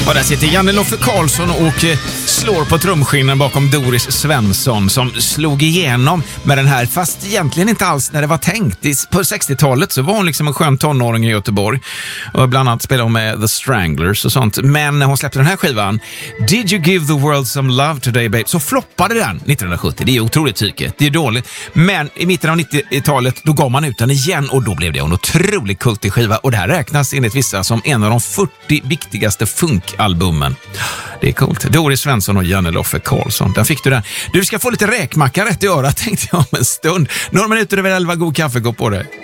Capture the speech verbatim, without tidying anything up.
Och där sitter Janne Loffe Karlsson och eh, slår på trumskinnen bakom Doris Svensson som slog igenom med den här, fast egentligen inte alls när det var tänkt. I, på sextiotalet så var hon liksom en skön tonåring i Göteborg och bland annat spelade hon med The Stranglers och sånt. Men när hon släppte den här skivan, Did You Give the World Some Love Today Babe, så floppade den nittonhundrasjuttio. Det är otroligt tyke, det är dåligt. Men i mitten av nittiotalet då gav man ut den igen och då blev det en otroligt kultig skiva. Och det här räknas enligt vissa som en av de fyrtio viktigaste funkalbumen. Det är coolt. Doris Svensson och Janne Loffe Karlsson. Där fick du den. Du ska få lite räkmacka rätt i örat tänkte jag om en stund. Några minuter över elva, god kaffekopp på dig.